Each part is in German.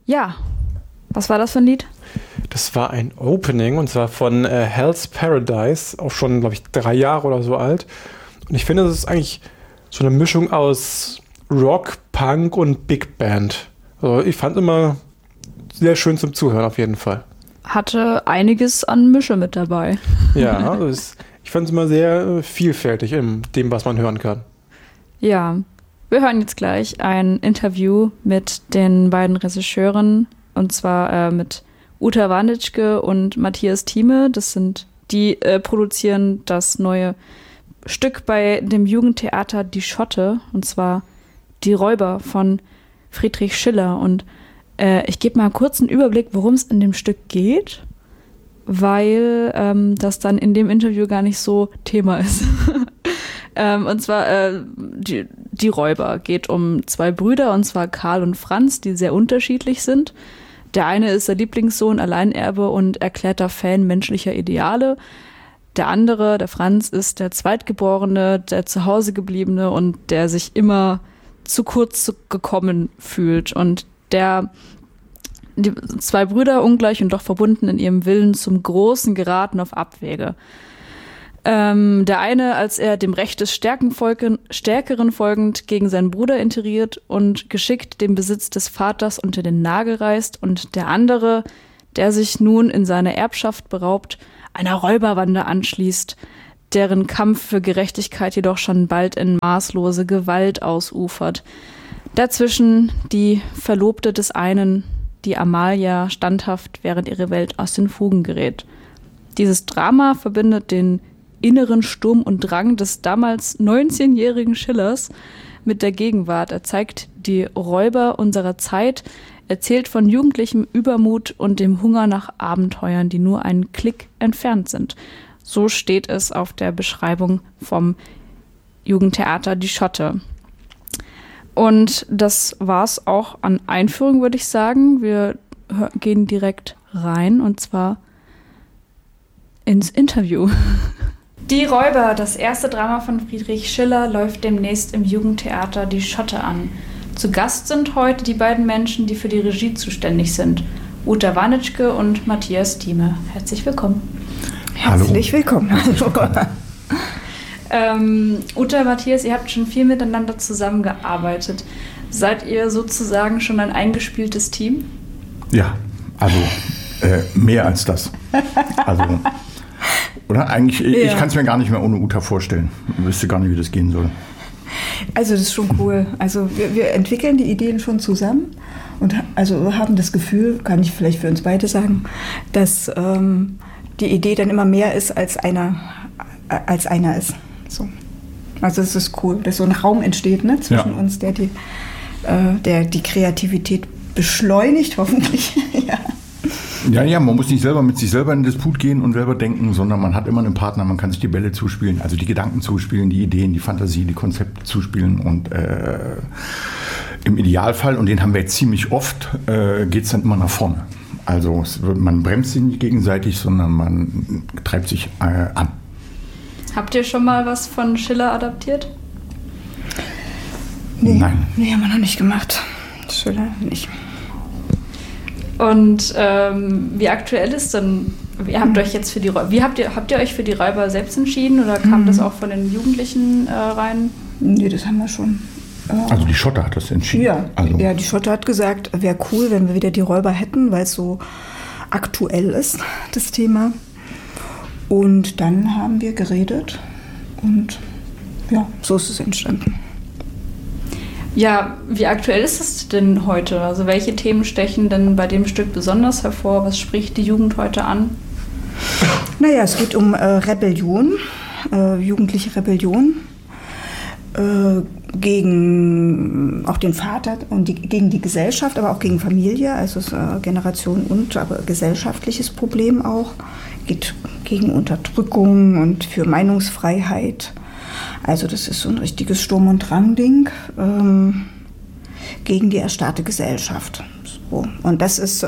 Ja, was war das für ein Lied? Das war ein Opening und zwar von Hell's Paradise, auch schon, glaube ich, 3 Jahre oder so alt. Und ich finde, das ist eigentlich so eine Mischung aus Rock, Punk und Big Band. Also ich fand immer sehr schön zum Zuhören auf jeden Fall. Hatte einiges an Mische mit dabei. Ja, also ich fand es immer sehr vielfältig in dem, was man hören kann. Ja, wir hören jetzt gleich ein Interview mit den beiden Regisseuren, und zwar mit Uta Warnicke und Matthias Thieme. Die produzieren das neue Stück bei dem Jugendtheater Die Schotte, und zwar Die Räuber von Friedrich Schiller. Und ich gebe mal kurz einen Überblick, worum es in dem Stück geht, weil das dann in dem Interview gar nicht so Thema ist. Und zwar die Räuber geht um 2 Brüder, und zwar Karl und Franz, die sehr unterschiedlich sind. Der eine ist der Lieblingssohn, Alleinerbe und erklärter Fan menschlicher Ideale. Der andere, der Franz, ist der Zweitgeborene, der zu Hause gebliebene und der sich immer zu kurz gekommen fühlt. Und die 2 Brüder, ungleich und doch verbunden in ihrem Willen zum Großen, geraten auf Abwege. Der eine, als er dem Recht des Stärkeren folgend, gegen seinen Bruder intrigiert und geschickt den Besitz des Vaters unter den Nagel reißt, und der andere, der sich nun in seiner Erbschaft beraubt, einer Räuberbande anschließt, deren Kampf für Gerechtigkeit jedoch schon bald in maßlose Gewalt ausufert. Dazwischen die Verlobte des einen, die Amalia, standhaft, während ihre Welt aus den Fugen gerät. Dieses Drama verbindet den inneren Sturm und Drang des damals 19-jährigen Schillers mit der Gegenwart. Er zeigt die Räuber unserer Zeit, erzählt von jugendlichem Übermut und dem Hunger nach Abenteuern, die nur einen Klick entfernt sind. So steht es auf der Beschreibung vom Jugendtheater Die Schotte. Und das war's auch an Einführung, würde ich sagen. Wir gehen direkt rein, und zwar ins Interview. Die Räuber, das erste Drama von Friedrich Schiller, läuft demnächst im Jugendtheater Die Schotte an. Zu Gast sind heute die beiden Menschen, die für die Regie zuständig sind. Uta Warnicke und Matthias Thieme. Herzlich willkommen. Herzlich willkommen. Uta, Matthias, ihr habt schon viel miteinander zusammengearbeitet. Seid ihr sozusagen schon ein eingespieltes Team? Ja, also mehr als das. Also, oder? Eigentlich, ja. Ich kann es mir gar nicht mehr ohne Uta vorstellen. Ich wüsste gar nicht, wie das gehen soll. Also das ist schon cool. Also wir entwickeln die Ideen schon zusammen und also haben das Gefühl, kann ich vielleicht für uns beide sagen, dass die Idee dann immer mehr ist, als einer ist. So. Also es ist cool, dass so ein Raum entsteht, ne, zwischen uns, der die Kreativität beschleunigt, hoffentlich. Ja, man muss nicht selber mit sich selber in den Disput gehen und selber denken, sondern man hat immer einen Partner, man kann sich die Bälle zuspielen, also die Gedanken zuspielen, die Ideen, die Fantasie, die Konzepte zuspielen, und im Idealfall, und den haben wir jetzt ziemlich oft, geht es dann immer nach vorne. Also man bremst sich nicht gegenseitig, sondern man treibt sich an. Habt ihr schon mal was von Schiller adaptiert? Nee, Nein. Nee, haben wir noch nicht gemacht. Schiller nicht. Und wie aktuell ist denn, habt ihr euch für die Räuber selbst entschieden, oder kam das auch von den Jugendlichen rein? Nee, das haben wir schon. Also die Schotte hat das entschieden. Ja, die Schotte hat gesagt, wäre cool, wenn wir wieder die Räuber hätten, weil es so aktuell ist, das Thema. Und dann haben wir geredet und ja, so ist es entstanden. Ja, wie aktuell ist es denn heute? Also welche Themen stechen denn bei dem Stück besonders hervor? Was spricht die Jugend heute an? Naja, es geht um Rebellion, jugendliche Rebellion gegen auch den Vater und gegen die Gesellschaft, aber auch gegen Familie. Also es ist Generation aber gesellschaftliches Problem auch. Geht gegen Unterdrückung und für Meinungsfreiheit. Also das ist so ein richtiges Sturm- und Drang-Ding gegen die erstarrte Gesellschaft. So. Und das ist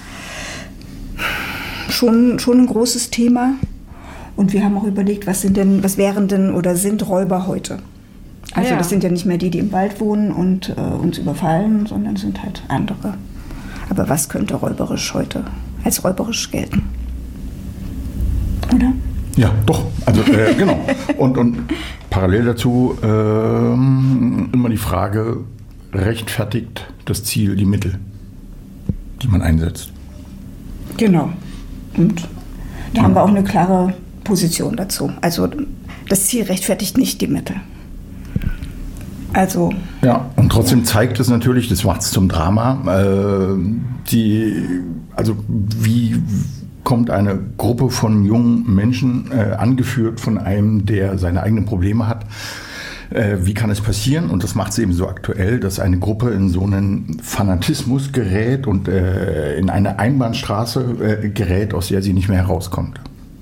schon ein großes Thema. Und wir haben auch überlegt, was wären denn oder sind Räuber heute? Also das sind ja nicht mehr die im Wald wohnen und uns überfallen, sondern sind halt andere. Aber was könnte räuberisch heute als räuberisch gelten? Oder? Ja, doch. Also genau. Und parallel dazu immer die Frage, rechtfertigt das Ziel die Mittel, die man einsetzt? Genau. Und da haben wir auch eine klare Position dazu. Also das Ziel rechtfertigt nicht die Mittel. Also. Ja, und trotzdem zeigt es natürlich, das macht es zum Drama, wie kommt eine Gruppe von jungen Menschen, angeführt von einem, der seine eigenen Probleme hat, wie kann es passieren? Und das macht es eben so aktuell, dass eine Gruppe in so einen Fanatismus gerät und in eine Einbahnstraße gerät, aus der sie nicht mehr herauskommt.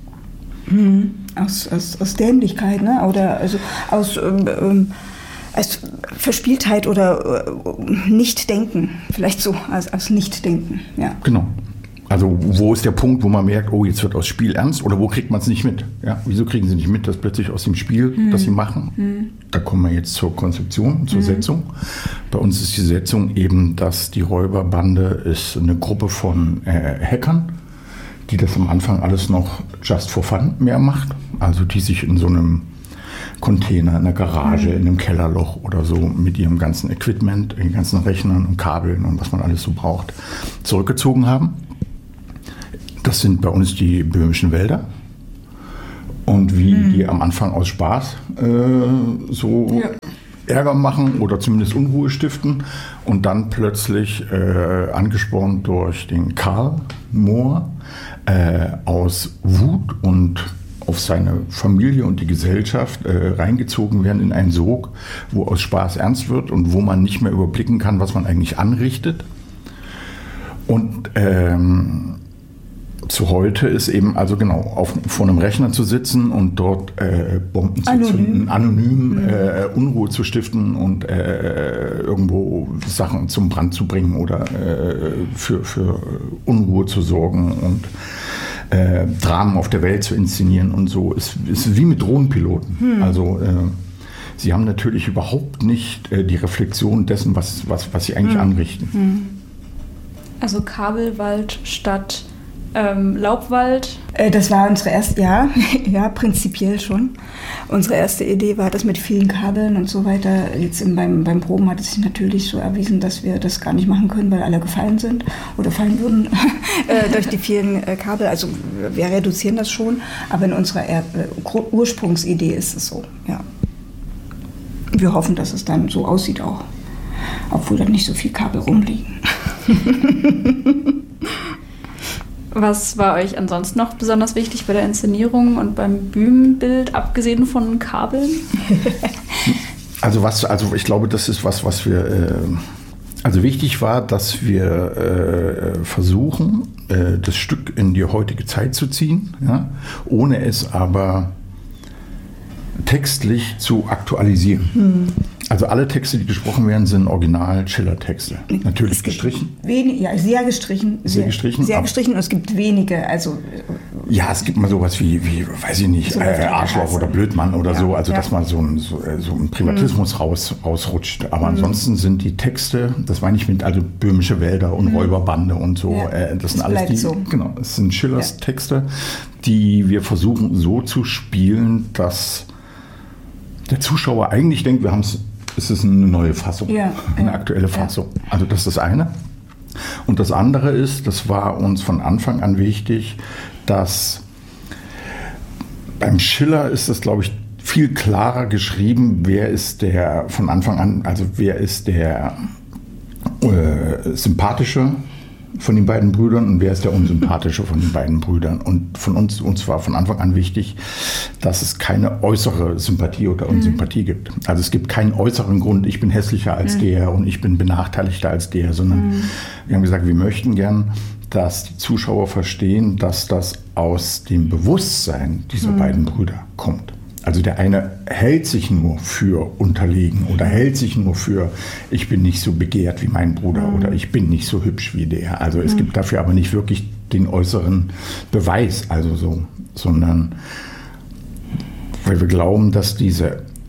Aus Dämlichkeit, ne? Oder also aus Verspieltheit oder Nichtdenken. Vielleicht so, aus Nichtdenken, ja. Genau. Also wo ist der Punkt, wo man merkt, oh, jetzt wird aus Spiel ernst, oder wo kriegt man es nicht mit? Ja? Wieso kriegen sie nicht mit, dass plötzlich aus dem Spiel, das sie machen? Da kommen wir jetzt zur Konzeption, zur Setzung. Bei uns ist die Setzung eben, dass die Räuberbande ist eine Gruppe von Hackern, die das am Anfang alles noch just for fun mehr macht. Also die sich in so einem Container, in einer Garage, in einem Kellerloch oder so mit ihrem ganzen Equipment, den ganzen Rechnern und Kabeln und was man alles so braucht, zurückgezogen haben. Das sind bei uns die böhmischen Wälder. Und wie die am Anfang aus Spaß Ärger machen oder zumindest Unruhe stiften und dann plötzlich angespornt durch den Karl Mohr aus Wut und auf seine Familie und die Gesellschaft reingezogen werden in einen Sog, wo aus Spaß ernst wird und wo man nicht mehr überblicken kann, was man eigentlich anrichtet. Und zu heute ist eben also genau vor einem Rechner zu sitzen und dort Bomben zu zünden, anonym Unruhe zu stiften und irgendwo Sachen zum Brand zu bringen oder für Unruhe zu sorgen und Dramen auf der Welt zu inszenieren und so. Ist wie mit Drohnenpiloten. Also sie haben natürlich überhaupt nicht die Reflexion dessen, was sie eigentlich anrichten. Also Kabelwald statt Laubwald? Das war unsere erste, ja, prinzipiell schon. Unsere erste Idee war das mit vielen Kabeln und so weiter. Jetzt beim Proben hat es sich natürlich so erwiesen, dass wir das gar nicht machen können, weil alle gefallen sind oder fallen würden durch die vielen Kabel. Also wir reduzieren das schon, aber in unserer Ursprungsidee ist es so, ja. Wir hoffen, dass es dann so aussieht auch, obwohl da nicht so viel Kabel rumliegen. Was war euch ansonsten noch besonders wichtig bei der Inszenierung und beim Bühnenbild, abgesehen von Kabeln? Also ich glaube, das ist was wir, also wichtig war, dass wir versuchen, das Stück in die heutige Zeit zu ziehen, ja, ohne es aber textlich zu aktualisieren. Also alle Texte, die gesprochen werden, sind Original-Schiller-Texte. Natürlich gestrichen. Sehr gestrichen. Sehr gestrichen und es gibt wenige. Also, ja, es gibt mal sowas wie weiß ich nicht, so Arschloch oder Blödmann oder so. Also dass mal so ein Privatismus rausrutscht. Aber ansonsten sind die Texte, das meine ich mit also böhmische Wälder und Räuberbande und so. Das sind alles die. So. Genau, es sind Schillers Texte, die wir versuchen so zu spielen, dass der Zuschauer eigentlich denkt, es ist eine neue Fassung, eine aktuelle Fassung. Also das ist das eine. Und das andere ist, das war uns von Anfang an wichtig, dass beim Schiller ist es, glaube ich, viel klarer geschrieben, wer ist der von Anfang an, also wer ist der sympathische von den beiden Brüdern und wer ist der unsympathische von den beiden Brüdern. Und von uns war von Anfang an wichtig, dass es keine äußere Sympathie oder Unsympathie gibt. Also es gibt keinen äußeren Grund, ich bin hässlicher als der und ich bin benachteiligter als der, sondern wir haben gesagt, wir möchten gern, dass die Zuschauer verstehen, dass das aus dem Bewusstsein dieser beiden Brüder kommt. Also der eine hält sich nur für unterlegen oder hält sich nur für, ich bin nicht so begehrt wie mein Bruder oder ich bin nicht so hübsch wie der. Also es gibt dafür aber nicht wirklich den äußeren Beweis, also so, sondern weil wir glauben, dass diese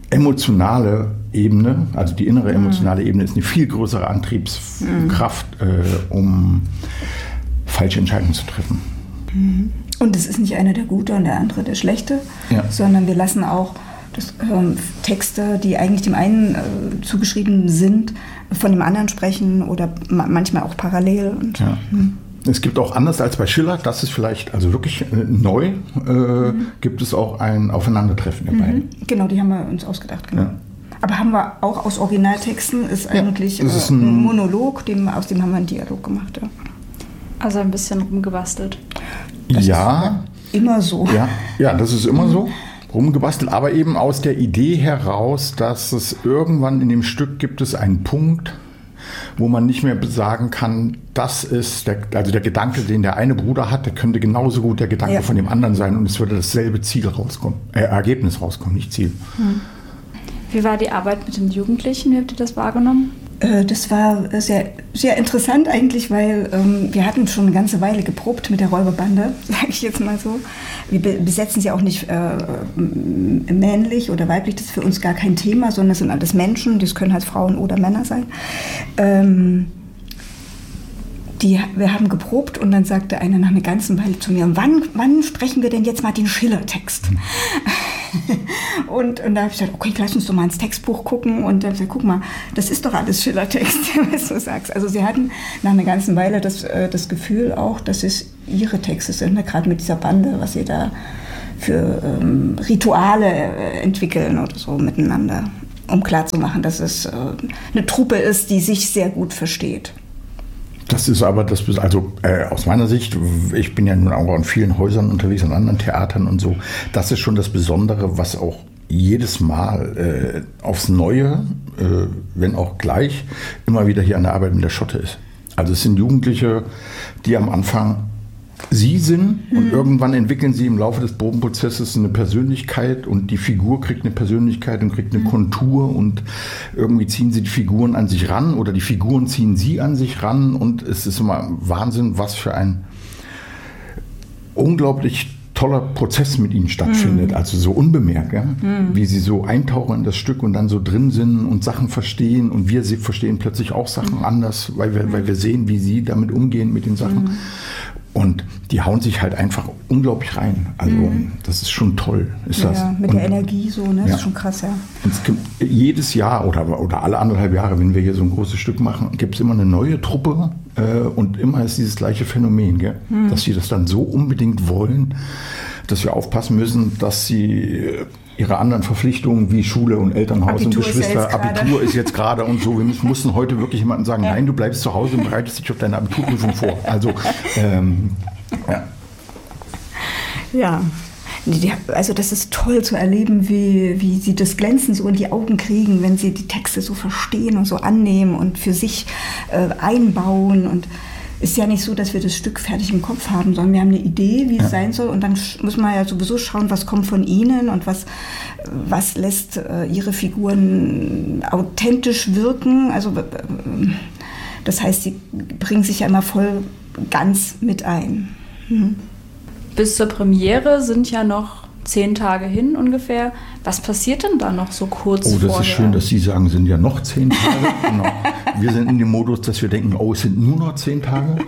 emotionale Ebene, also die innere emotionale Ebene ist eine viel größere Antriebskraft, um falsche Entscheidungen zu treffen. Und es ist nicht einer der Gute und der andere der Schlechte, sondern wir lassen auch Texte, die eigentlich dem einen zugeschrieben sind, von dem anderen sprechen oder manchmal auch parallel. Und, Es gibt auch, anders als bei Schiller, das ist vielleicht also wirklich neu, gibt es auch ein Aufeinandertreffen der beiden. Genau, die haben wir uns ausgedacht. Genau. Ja. Aber haben wir auch aus Originaltexten, ist eigentlich ist ein Monolog, aus dem haben wir einen Dialog gemacht. Ja. Also ein bisschen rumgebastelt. Das ist immer so. Ja, das ist immer so. Rumgebastelt, aber eben aus der Idee heraus, dass es irgendwann in dem Stück gibt es einen Punkt, wo man nicht mehr sagen kann, das ist der Gedanke, den der eine Bruder hat, der könnte genauso gut der Gedanke von dem anderen sein und es würde dasselbe Ergebnis rauskommen, nicht Ziel. Wie war die Arbeit mit den Jugendlichen? Wie habt ihr das wahrgenommen? Das war sehr, sehr interessant eigentlich, weil wir hatten schon eine ganze Weile geprobt mit der Räuberbande, sage ich jetzt mal so. Wir besetzen sie auch nicht männlich oder weiblich, das ist für uns gar kein Thema, sondern das sind alles Menschen, das können halt Frauen oder Männer sein. Wir haben geprobt und dann sagte einer nach einer ganzen Weile zu mir, wann sprechen wir denn jetzt mal den Schiller-Text? Und da habe ich gesagt, okay, lass uns doch mal ins Textbuch gucken. Und dann habe ich gesagt, guck mal, das ist doch alles Schiller-Text, was du sagst. Also sie hatten nach einer ganzen Weile das Gefühl auch, dass es ihre Texte sind, ne? Gerade mit dieser Bande, was sie da für Rituale entwickeln oder so miteinander, um klarzumachen, dass es eine Truppe ist, die sich sehr gut versteht. Das ist aber, aus meiner Sicht, ich bin ja nun auch in vielen Häusern unterwegs, an anderen Theatern und so, das ist schon das Besondere, was auch jedes Mal aufs Neue, wenn auch gleich, immer wieder hier an der Arbeit mit der Schotte ist. Also es sind Jugendliche, die am Anfang sie sind und irgendwann entwickeln sie im Laufe des Probenprozesses eine Persönlichkeit und die Figur kriegt eine Persönlichkeit und kriegt eine Kontur und irgendwie ziehen sie die Figuren an sich ran oder die Figuren ziehen sie an sich ran und es ist immer Wahnsinn, was für ein unglaublich toller Prozess mit ihnen stattfindet, also so unbemerkt, wie sie so eintauchen in das Stück und dann so drin sind und Sachen verstehen und wir verstehen plötzlich auch Sachen anders, weil wir sehen, wie sie damit umgehen mit den Sachen. Und die hauen sich halt einfach unglaublich rein. Also das ist schon toll. Ist das. Mit der Energie so, ne? Das ist schon krass, ja. Und es gibt jedes Jahr oder alle 1,5 Jahre, wenn wir hier so ein großes Stück machen, gibt es immer eine neue Truppe und immer ist dieses gleiche Phänomen, gell? Dass sie das dann so unbedingt wollen, dass wir aufpassen müssen, dass sie ihre anderen Verpflichtungen wie Schule und Elternhaus Abitur und Geschwister, Abitur ist jetzt gerade und so. Wir mussten heute wirklich jemandem sagen, nein, du bleibst zu Hause und bereitest dich auf deine Abiturprüfung vor. Also, Ja, also das ist toll zu erleben, wie sie das Glänzen so in die Augen kriegen, wenn sie die Texte so verstehen und so annehmen und für sich einbauen. Und es ist ja nicht so, dass wir das Stück fertig im Kopf haben, sondern wir haben eine Idee, wie es sein soll. Und dann muss man ja sowieso schauen, was kommt von ihnen und was lässt ihre Figuren authentisch wirken. Also das heißt, sie bringen sich ja immer voll ganz mit ein. Bis zur Premiere sind ja noch 10 Tage hin ungefähr. Was passiert denn da noch so kurz vorher? Oh, das ist schön, dass Sie sagen, sind ja noch 10 Tage. Genau. Wir sind in dem Modus, dass wir denken, es sind nur noch 10 Tage.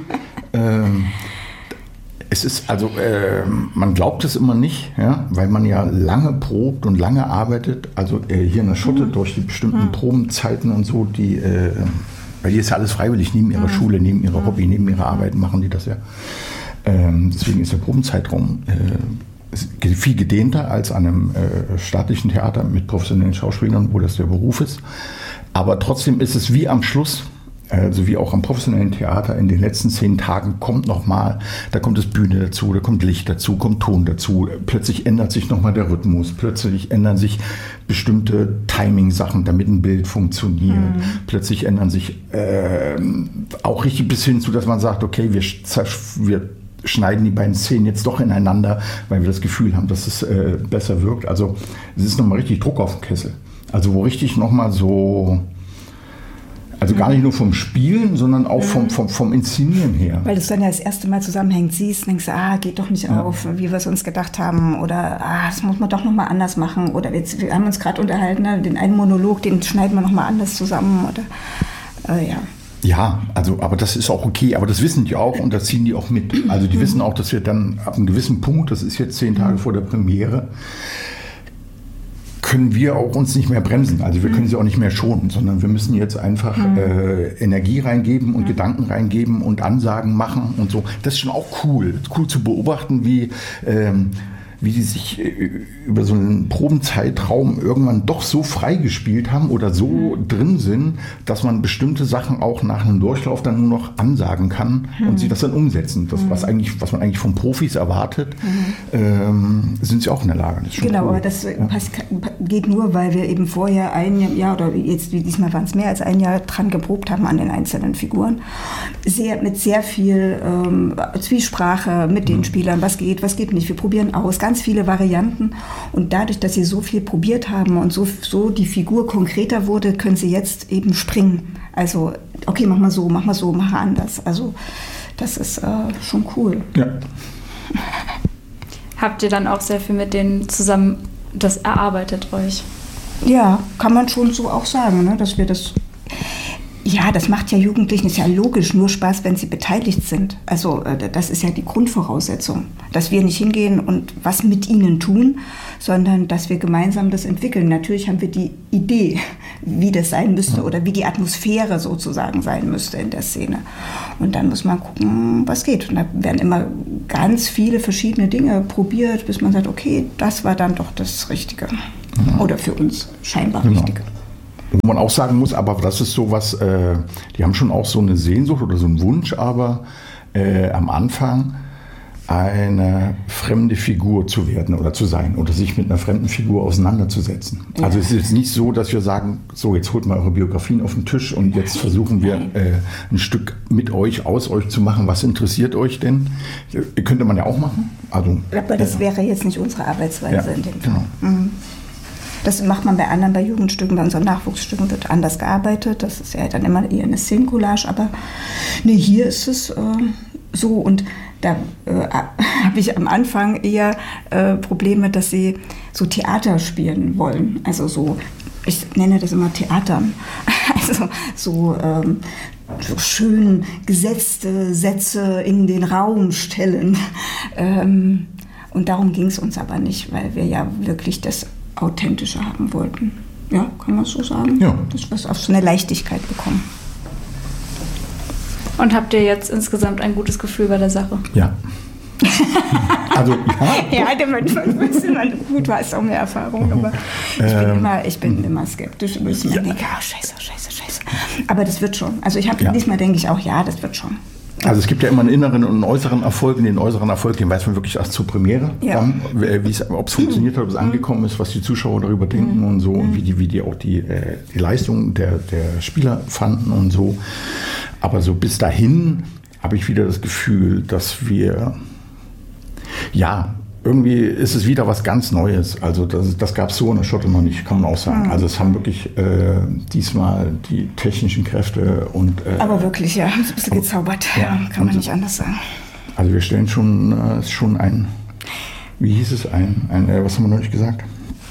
Es ist also, man glaubt es immer nicht, ja, weil man ja lange probt und lange arbeitet. Also hier in der Schotte durch die bestimmten Probenzeiten und so, weil hier ist ja alles freiwillig, neben ihrer Schule, neben ihrer Hobby, neben ihrer Arbeit machen die das ja. Deswegen ist der Probenzeitraum viel gedehnter als an einem staatlichen Theater mit professionellen Schauspielern, wo das der Beruf ist. Aber trotzdem ist es wie am Schluss, also wie auch am professionellen Theater, in den letzten 10 Tagen da kommt das Bühne dazu, da kommt Licht dazu, kommt Ton dazu, plötzlich ändert sich nochmal der Rhythmus, plötzlich ändern sich bestimmte Timing-Sachen, damit ein Bild funktioniert, plötzlich ändern sich auch richtig bis hin zu, dass man sagt, okay, wir schneiden die beiden Szenen jetzt doch ineinander, weil wir das Gefühl haben, dass es besser wirkt. Also es ist nochmal richtig Druck auf dem Kessel. Also wo richtig nochmal so Also gar nicht nur vom Spielen, sondern auch vom Inszenieren her. Weil du es dann ja das erste Mal zusammenhängend siehst, denkst du, geht doch nicht auf, wie wir es uns gedacht haben. Oder das muss man doch nochmal anders machen. Oder wir haben uns gerade unterhalten, den einen Monolog, den schneiden wir nochmal anders zusammen. Oder Ja, also, aber das ist auch okay, aber das wissen die auch und da ziehen die auch mit. Also die wissen auch, dass wir dann ab einem gewissen Punkt, das ist jetzt 10 Tage vor der Premiere, können wir auch uns nicht mehr bremsen. Also wir können sie auch nicht mehr schonen, sondern wir müssen jetzt einfach Energie reingeben und Gedanken reingeben und Ansagen machen und so. Das ist schon auch cool. Cool zu beobachten, wie die sich über so einen Probenzeitraum irgendwann doch so frei gespielt haben oder so drin sind, dass man bestimmte Sachen auch nach einem Durchlauf dann nur noch ansagen kann und sie das dann umsetzen. Das, was man eigentlich von Profis erwartet, sind sie auch in der Lage. Das ist schon cool. Aber das geht nur, weil wir eben vorher ein Jahr oder jetzt diesmal waren es mehr als ein Jahr dran geprobt haben an den einzelnen Figuren. Mit sehr viel Zwiesprache mit den Spielern, was geht nicht. Wir probieren aus, ganz viele Varianten und dadurch, dass sie so viel probiert haben und so die Figur konkreter wurde, können sie jetzt eben springen. Also, okay, mach mal so, mach anders. Also, das ist schon cool. Ja. Habt ihr dann auch sehr viel mit denen zusammen das erarbeitet euch? Ja, kann man schon so auch sagen, ne, dass wir das... Ja, das macht ja Jugendlichen, ist ja logisch, nur Spaß, wenn sie beteiligt sind. Also das ist ja die Grundvoraussetzung, dass wir nicht hingehen und was mit ihnen tun, sondern dass wir gemeinsam das entwickeln. Natürlich haben wir die Idee, wie das sein müsste oder wie die Atmosphäre sozusagen sein müsste in der Szene. Und dann muss man gucken, was geht. Und da werden immer ganz viele verschiedene Dinge probiert, bis man sagt, okay, das war dann doch das Richtige. Oder für uns scheinbar Richtige. Wo man auch sagen muss, aber das ist sowas, die haben schon auch so eine Sehnsucht oder so einen Wunsch, aber am Anfang eine fremde Figur zu werden oder zu sein oder sich mit einer fremden Figur auseinanderzusetzen. Ja. Also es ist jetzt nicht so, dass wir sagen, so jetzt holt mal eure Biografien auf den Tisch und jetzt versuchen wir ein Stück mit euch, aus euch zu machen. Was interessiert euch denn? Könnte man ja auch machen. Also, aber das wäre jetzt nicht unsere Arbeitsweise in dem Fall. Genau. Das macht man bei Jugendstücken, bei unseren Nachwuchsstücken wird anders gearbeitet. Das ist ja dann immer eher eine Szenencollage, aber hier ist es so. Und da habe ich am Anfang eher Probleme, dass sie so Theater spielen wollen. Also so, ich nenne das immer Theatern. Also so schön gesetzte Sätze in den Raum stellen. Und darum ging es uns aber nicht, weil wir ja wirklich das authentischer haben wollten. Ja, kann man so sagen? Ja. Dass wir es auf so eine Leichtigkeit bekommen. Und habt ihr jetzt insgesamt ein gutes Gefühl bei der Sache? Ja. Also, gut, du hast auch mehr Erfahrung, aber ich bin immer skeptisch und ich denke, scheiße. Aber das wird schon. Also diesmal denke ich auch, ja, das wird schon. Also es gibt ja immer einen inneren und einen äußeren Erfolg. Und den äußeren Erfolg, den weiß man wirklich erst zur Premiere, dann, ob es funktioniert hat, ob es angekommen ist, was die Zuschauer darüber denken und so und wie die auch die Leistung der Spieler fanden und so. Aber so bis dahin habe ich wieder das Gefühl, dass wir, irgendwie ist es wieder was ganz Neues. Also das gab es so in der Schotte noch nicht, kann man auch sagen. Also es haben wirklich diesmal die technischen Kräfte und... aber wirklich, ja, haben sie ein bisschen gezaubert, kann man nicht anders sagen. Also wir stellen schon ein, wie hieß es, was haben wir noch nicht gesagt?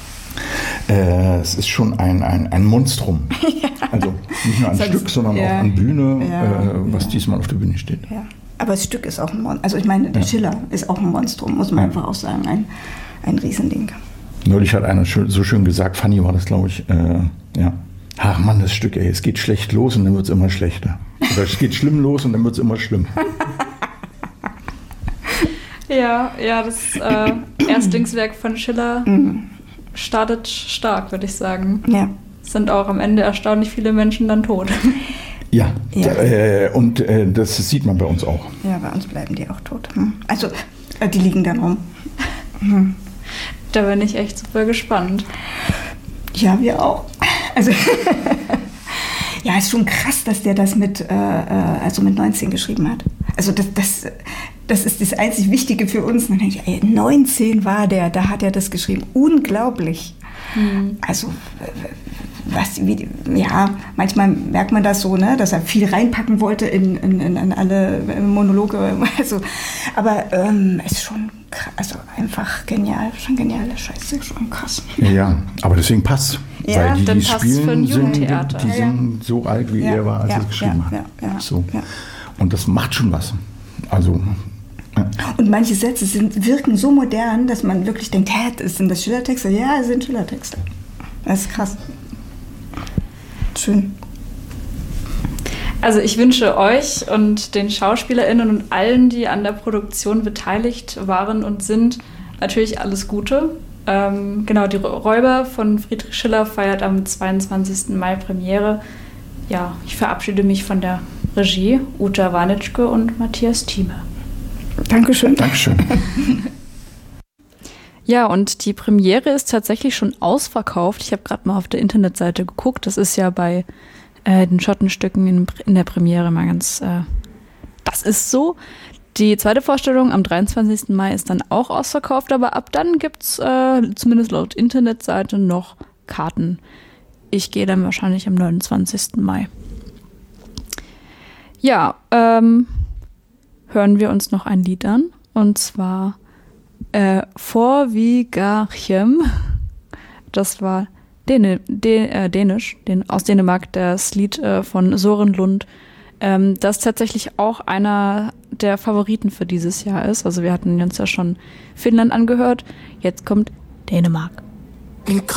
Es ist schon ein Monstrum. Also nicht nur ein Stück, sondern auch an Bühne, was diesmal auf der Bühne steht. Ja. Aber das Stück ist auch ein Monstrum. Also ich meine, der Schiller ist auch ein Monstrum, muss man einfach auch sagen. Ein Riesending. Neulich hat einer so schön gesagt, Fanny war das, glaube ich, ach Mann, das Stück, es geht schlecht los und dann wird es immer schlechter. Oder es geht schlimm los und dann wird es immer schlimm. Ja, das Erstlingswerk von Schiller startet stark, würde ich sagen. Ja. Es sind auch am Ende erstaunlich viele Menschen dann tot. Ja. Und das sieht man bei uns auch. Ja, bei uns bleiben die auch tot. Also, die liegen dann rum. Da bin ich echt super gespannt. Ja, wir auch. Also, ja, ist schon krass, dass der das mit 19 geschrieben hat. Also, das ist das einzig Wichtige für uns. Und dann denke ich, 19 war der, da hat er das geschrieben. Unglaublich. Also, manchmal merkt man das so, ne, dass er viel reinpacken wollte in alle Monologe. Also, aber ist schon krass, also einfach genial, schon geniale Scheiße, schon krass. Ja, aber deswegen passt. Ja, weil dann die passt spielen für ein sind Jugendtheater. so alt, wie er war, als er es geschrieben hat. So. Ja. Und das macht schon was. Also. Ja. Und manche Sätze wirken so modern, dass man wirklich denkt, sind das Schillertexte? Ja, es sind Schillertexte. Das ist krass. Schön. Also ich wünsche euch und den SchauspielerInnen und allen, die an der Produktion beteiligt waren und sind, natürlich alles Gute. Genau, die Räuber von Friedrich Schiller feiert am 22. Mai Premiere. Ja, ich verabschiede mich von der Regie, Uta Warnitschke und Matthias Thieme. Dankeschön. Dankeschön. Ja, und die Premiere ist tatsächlich schon ausverkauft. Ich habe gerade mal auf der Internetseite geguckt. Das ist ja bei den Schottenstücken in der Premiere mal ganz... das ist so. Die zweite Vorstellung am 23. Mai ist dann auch ausverkauft, aber ab dann gibt es zumindest laut Internetseite noch Karten. Ich gehe dann wahrscheinlich am 29. Mai. Ja, hören wir uns noch ein Lied an. Und zwar Forvigarchem. Das war Dänisch, aus Dänemark, das Lied von Søren Lund, das tatsächlich auch einer der Favoriten für dieses Jahr ist. Also wir hatten uns ja schon Finnland angehört, jetzt kommt Dänemark. En